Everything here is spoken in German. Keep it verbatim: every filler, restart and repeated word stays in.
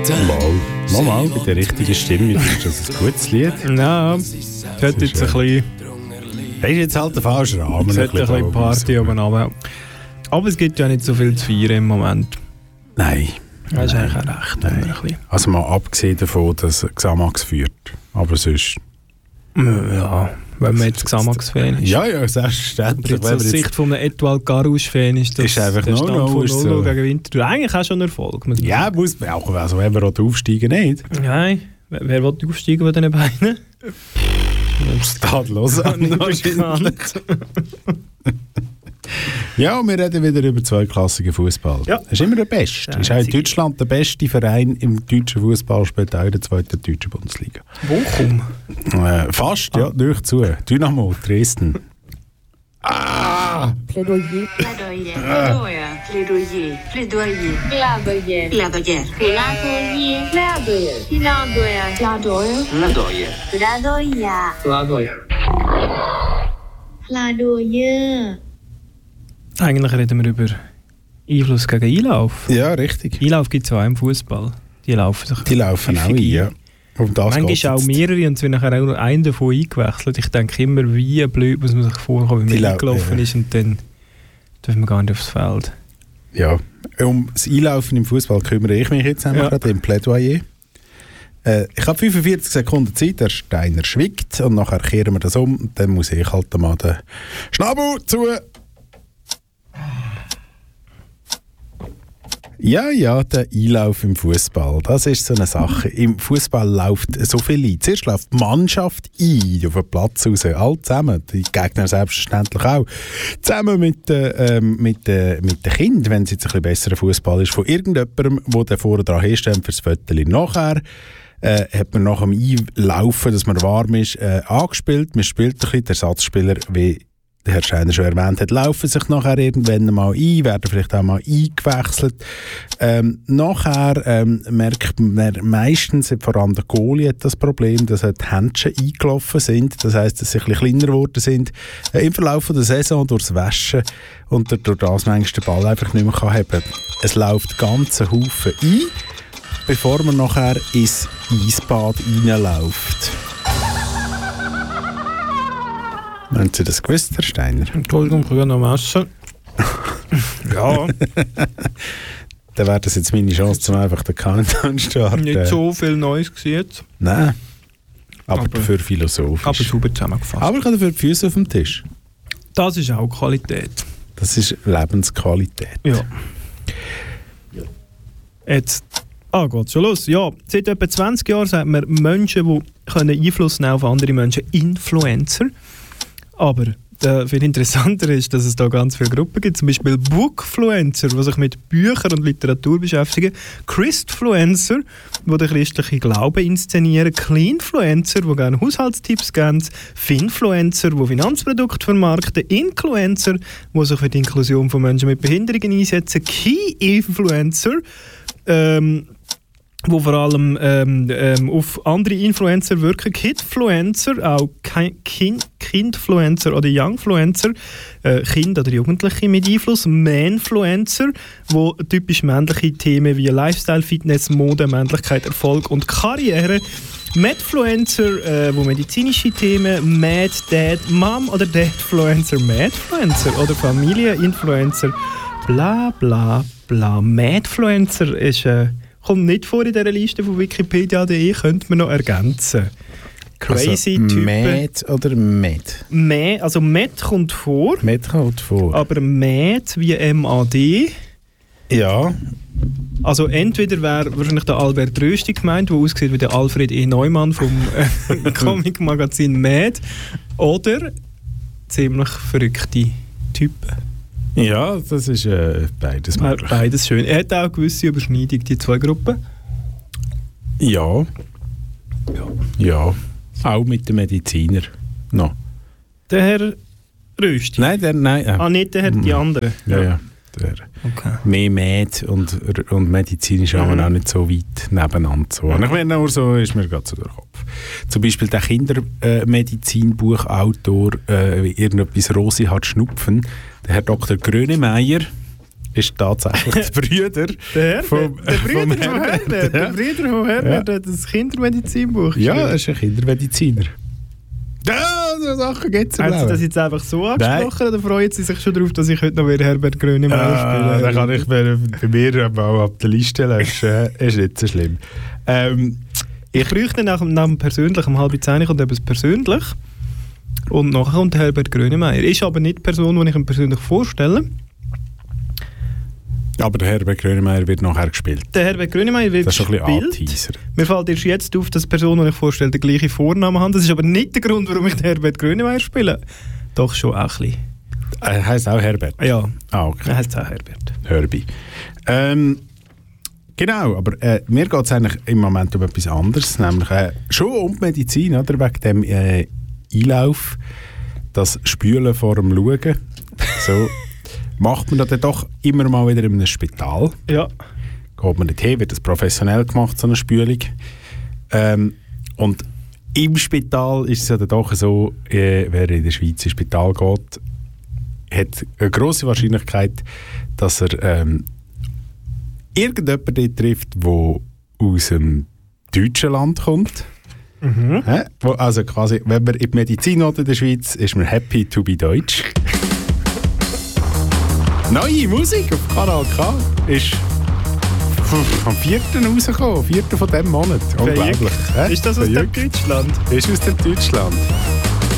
Mal, mal, mal, bei der richtigen Stimme ist das ein gutes Lied. Ja, es hat jetzt ein bisschen... Das ist jetzt halt der falsche Rahmen. Es hat ein bisschen Party oben runter. Aber es gibt ja nicht so viel zu feiern im Moment. Nein. Das ist eigentlich auch recht. Nein. Also mal abgesehen davon, dass Xamax führt. Aber sonst... Ja, wenn man jetzt Xamax-Fan ist. Ja, ja, selbstverständlich. Aber aus Sicht von einem Etoile Garous-Fan ist das ist einfach der Stand no, no, von null so. gegen Winterthur. Eigentlich auch schon ein Erfolg. Ja, muss man auch. Also wenn wir auch aufsteigen, nicht. Nein, wer, wer will aufsteigen bei diesen Beinen? Stade Lausanne wahrscheinlich. Ja, und wir reden wieder über zweiklassigen Fußball. Ja. Das ist immer der Beste. Das ist auch in Deutschland der beste Verein im deutschen Fußball, spielt auch in der zweiten deutschen Bundesliga. Bochum? Äh, fast, ah. ja, durch zu. Dynamo, Dresden. Ah! Plädoyer. Plädoyer. Plädoyer. Plädoyer. Plädoyer. Plädoyer. Plädoyer. Plädoyer. Plädoyer. Plädoyer. Plädoyer. Plädoyer. Plädoyer. Plädoyer. Eigentlich reden wir über Einfluss gegen Einlauf. Ja, richtig. Einlauf gibt es auch im Fußball. Die laufen sich Die laufen auch ein, ja. Um das manchmal auch mehrere und es wird nachher auch nur einer davon eingewechselt. Ich denke immer, wie blöd muss man sich vorkommen, wenn man eingelaufen ja. ist und dann dürfen wir gar nicht aufs Feld. Ja, um das Einlaufen im Fußball kümmere ich mich jetzt einmal ja. gerade im Plädoyer. Äh, ich habe fünfundvierzig Sekunden Zeit, der Steiner schwickt und nachher kehren wir das um und dann muss ich halt mal den Schnabel zu. Ja, ja, der Einlauf im Fußball, das ist so eine Sache. Im Fußball läuft so viel ein. Zuerst läuft die Mannschaft ein, auf den Platz raus, alle zusammen, die Gegner selbstverständlich auch. Zusammen mit, äh, mit, äh, mit den Kindern, wenn es jetzt ein bisschen besserer Fußball ist, von irgendjemandem, der da vorne dran hersteht fürs Foto. Nachher äh, hat man nach dem Einlaufen, dass man warm ist, äh, angespielt. Man spielt ein bisschen, der Ersatzspieler, wie der Herr Steiner schon erwähnt hat, laufen sich nachher irgendwann mal ein, werden vielleicht auch mal eingewechselt. Ähm, nachher ähm, merkt man meistens, vor allem der Goalie hat das Problem, dass die Händchen eingelaufen sind. Das heisst, dass sie ein bisschen kleiner geworden sind äh, im Verlauf der Saison durchs Waschen und durch das manchmal den Ball einfach nicht mehr haben kann. Es läuft ganze Haufen ein, bevor man nachher ins Eisbad reinläuft. Haben Sie das gewusst, Herr Steiner? Entschuldigung, ich kann noch messen. Ja. Dann wäre das jetzt meine Chance, um einfach den Countdown zu starten. Nicht so viel Neues jetzt. Nein. Aber, aber dafür philosophisch. Aber super zusammengefasst. Aber ich habe dafür die Füße auf dem Tisch. Das ist auch Qualität. Das ist Lebensqualität. Ja. Jetzt... Ah, geht schon los. Ja, seit etwa zwanzig Jahren sagt man Menschen, die können Einfluss nehmen auf andere Menschen, Influencer. Aber äh, viel interessanter ist, dass es da ganz viele Gruppen gibt, zum Beispiel Bookfluencer, die sich mit Büchern und Literatur beschäftigen, Christfluencer, die den christlichen Glauben inszenieren, Cleanfluencer, die gerne Haushaltstipps geben, Finfluencer, die Finanzprodukte vermarkten, Influencer, die sich für die Inklusion von Menschen mit Behinderungen einsetzen, Key-Influencer, ähm, wo vor allem ähm, ähm, auf andere Influencer wirken, Kidfluencer, auch kind, Kindfluencer oder Youngfluencer, äh, Kinder oder Jugendliche mit Einfluss, Manfluencer, wo typisch männliche Themen wie Lifestyle, Fitness, Mode, Männlichkeit, Erfolg und Karriere, Madfluencer, äh, wo medizinische Themen, Mad Dad, Mom oder Dadfluencer, Madfluencer oder Familieninfluencer, bla bla bla. Madfluencer ist äh, kommt nicht vor in dieser Liste von Wikipedia punkt de, könnte man noch ergänzen. Crazy also, Typen. Mad oder Med? Med, also Med kommt vor. Med kommt vor. Aber Med wie M A D. Ja. Also entweder wäre wahrscheinlich der Albert Rösti gemeint, der aussieht wie der Alfred E. Neumann vom äh, Comic-Magazin Mad. Oder ziemlich verrückte Typen. Ja, das ist äh, beides möglich. Beides schön. Er hat auch eine gewisse Überschneidung, die zwei Gruppen. Ja. Ja. Ja. Auch mit den Mediziner. No. Der Herr Rösti? Nein, der, nein. Äh. Ah, nicht der Herr, die anderen? Ja, ja. Der okay. Mehr Med und, und medizinisch mhm. haben wir auch nicht so weit nebeneinander. So. Und ich meine, nur so ist mir gerade so durch den Kopf. Zum Beispiel der Kindermedizinbuchautor, äh, äh, irgendetwas Rosi hat Schnupfen, der Herr Doktor Grönemeyer, ist tatsächlich der Brüder Der vom, Herbert, der Brüder vom von Herbert. Herbert, der Ja. Brüder von Herbert hat das Kindermedizinbuch Ja, geschrieben. er ist ein Kindermediziner. Ja, so Sachen gibt es im Haben Sie Leben. das jetzt einfach so angesprochen oder freuen Sie sich schon darauf, dass ich heute noch wieder Herbert Grönemeyer Ah, spiele? dann kann ich mir bei mir mal ab der Liste löschen. Ist nicht so schlimm. Ähm, Ich bräuchte nach, dem- nach dem Persönlichen, um halb zehn kommt etwas persönlich. Und nachher kommt der Herbert Grönemeyer. Ist aber nicht die Person, die ich ihm persönlich vorstelle. aber der Herbert Grönemeyer wird nachher gespielt. Der Herbert Grönemeyer wird Das ist schon ein bisschen gespielt. anteasern. Mir fällt erst jetzt auf, dass die Person, die ich vorstelle, den gleichen Vornamen hat. Das ist aber nicht der Grund, warum ich den Herbert Grönemeyer spiele. Doch schon auch ein bisschen. Er heisst auch Herbert? Ja, Ah, okay. er heißt auch Herbert. Herbie. Ähm, genau, aber äh, mir geht es eigentlich im Moment um etwas anderes, nämlich äh, schon um die Medizin, oder? Wegen dem äh, Einlauf, das Spülen vor dem Schauen. So macht man das dann doch immer mal wieder in einem Spital. Ja. Geht man dorthin, wird das professionell gemacht, so eine Spülung. Ähm, und im Spital ist es ja dann doch so, äh, wer in der Schweiz ins Spital geht, hat eine grosse Wahrscheinlichkeit, dass er ähm, irgendjemanden dort trifft, der aus dem deutschen Land kommt. Mhm. Hä? Wo, also quasi, wenn man in die Medizin will in der Schweiz, ist man happy to be deutsch. Neue Musik auf Kanal K ist am vierten rausgekommen, vierten von diesem Monat. Unglaublich. Hä? Ist das aus dem Verrückt. Deutschland? Ist aus dem Deutschland.